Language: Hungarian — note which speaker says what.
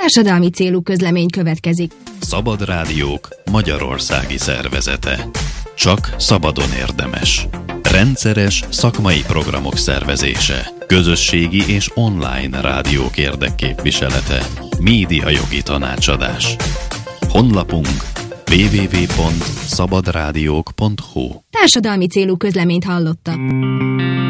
Speaker 1: Társadalmi célú közlemény következik.
Speaker 2: Szabad Rádiók magyarországi szervezete. Csak szabadon érdemes. Rendszeres szakmai programok szervezése. Közösségi és online rádiók érdekképviselete. Médiajogi tanácsadás. Honlapunk www.szabadrádiók.hu.
Speaker 1: Társadalmi célú közleményt hallottak.